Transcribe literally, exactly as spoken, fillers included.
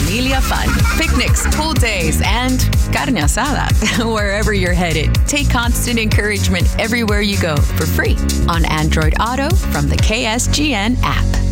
familia fun, picnics, pool days, and carne asada. Wherever you're headed, take Constant Encouragement everywhere you go for free on Android Auto from the K S G N app.